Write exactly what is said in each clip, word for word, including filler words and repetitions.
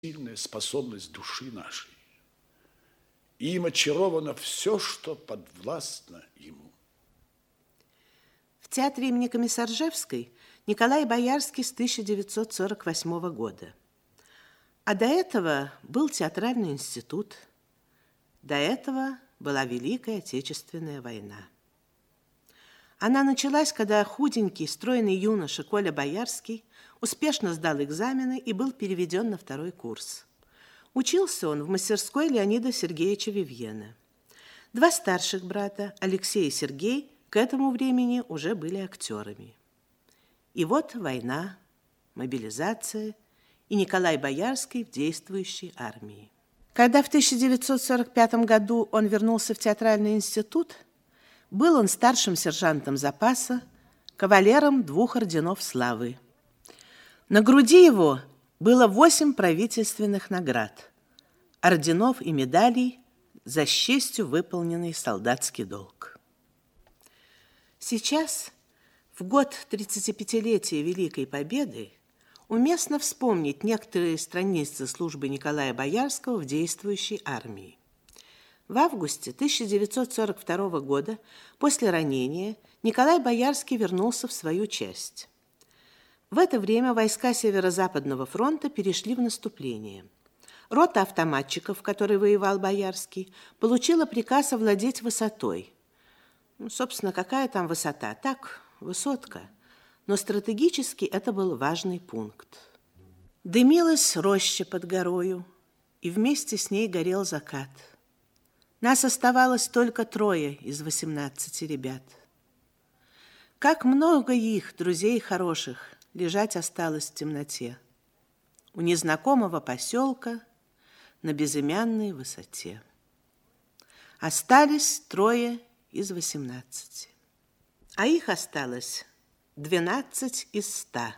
сильная способность души нашей. И им очаровано все, что подвластно ему. В театре имени Комиссаржевской Николай Боярский с тысяча девятьсот сорок восьмого года. А до этого был театральный институт. До этого была Великая Отечественная война. Она началась, когда худенький, стройный юноша Коля Боярский успешно сдал экзамены и был переведен на второй курс. Учился он в мастерской Леонида Сергеевича Вивьена. Два старших брата, Алексей и Сергей, к этому времени уже были актерами. И вот война, мобилизация и Николай Боярский в действующей армии. Когда в тысяча девятьсот сорок пятом году он вернулся в театральный институт, был он старшим сержантом запаса, кавалером двух орденов славы. На груди его было восемь правительственных наград, орденов и медалей за с честью выполненный солдатский долг. Сейчас, в год тридцатипятилетия Великой Победы, уместно вспомнить некоторые страницы службы Николая Боярского в действующей армии. В августе тысяча девятьсот сорок второго года, после ранения, Николай Боярский вернулся в свою часть. В это время войска Северо-Западного фронта перешли в наступление. Рота автоматчиков, в которой воевал Боярский, получила приказ овладеть высотой. Ну, собственно, какая там высота? Так, высотка. Но стратегически это был важный пункт. Дымилась роща под горою, и вместе с ней горел закат. Нас оставалось только трое из восемнадцати ребят. Как много их, друзей хороших, лежать осталось в темноте у незнакомого поселка на безымянной высоте. Остались трое из восемнадцати. А их осталось двенадцать из ста.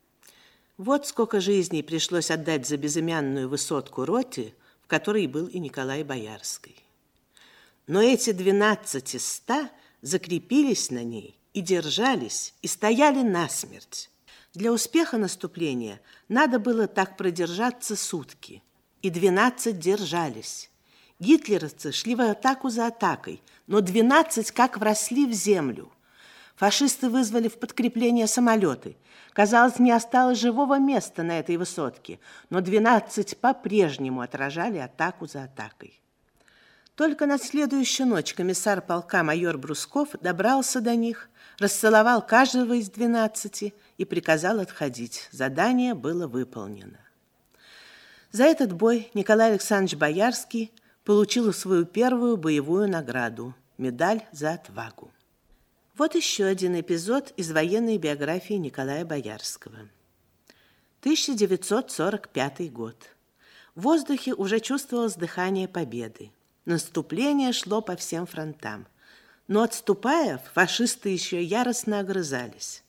Вот сколько жизней пришлось отдать за безымянную высотку роте, в которой был и Николай Боярский. Но эти двенадцать из ста закрепились на ней и держались, и стояли насмерть. Для успеха наступления надо было так продержаться сутки, и двенадцать держались. Гитлеровцы шли в атаку за атакой, но двенадцать как вросли в землю. Фашисты вызвали в подкрепление самолеты. Казалось, не осталось живого места на этой высотке, но двенадцать по-прежнему отражали атаку за атакой. Только на следующую ночь комиссар полка майор Брусков добрался до них, расцеловал каждого из двенадцати и приказал отходить. Задание было выполнено. За этот бой Николай Александрович Боярский получил свою первую боевую награду – медаль за отвагу. Вот еще один эпизод из военной биографии Николая Боярского. тысяча девятьсот сорок пятый год. В воздухе уже чувствовалось дыхание победы. Наступление шло по всем фронтам. Но, отступая, фашисты еще яростно огрызались.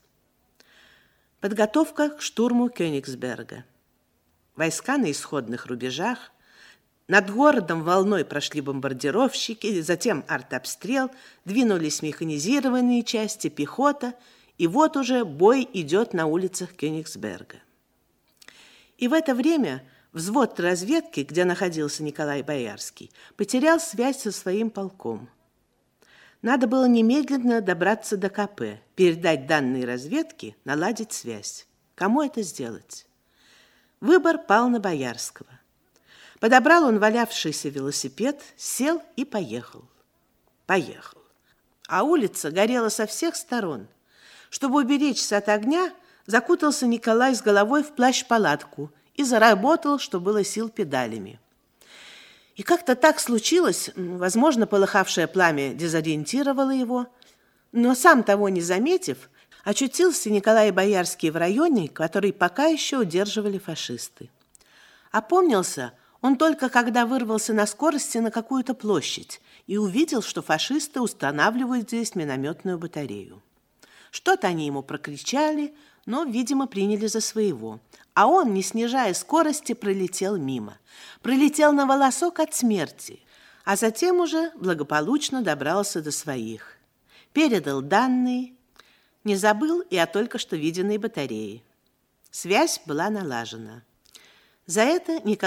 Подготовка к штурму Кёнигсберга. Войска на исходных рубежах. Над городом волной прошли бомбардировщики, затем артобстрел, двинулись механизированные части, пехота, и вот уже бой идет на улицах Кёнигсберга. И в это время взвод разведки, где находился Николай Боярский, потерял связь со своим полком. Надо было немедленно добраться до КП, передать данные разведки, наладить связь. Кому это сделать? Выбор пал на Боярского. Подобрал он валявшийся велосипед, сел и поехал. Поехал. А улица горела со всех сторон. Чтобы уберечься от огня, закутался Николай с головой в плащ-палатку и заработал, что было сил, педалями. И как-то так случилось, возможно, полыхавшее пламя дезориентировало его, но сам того не заметив, очутился Николай Боярский в районе, который пока еще удерживали фашисты. Опомнился он только когда вырвался на скорости на какую-то площадь и увидел, что фашисты устанавливают здесь минометную батарею. Что-то они ему прокричали, но, видимо, приняли за своего. А он, не снижая скорости, пролетел мимо. Пролетел на волосок от смерти, а затем уже благополучно добрался до своих. Передал данные, не забыл и о только что виденной батарее. Связь была налажена. За это Николай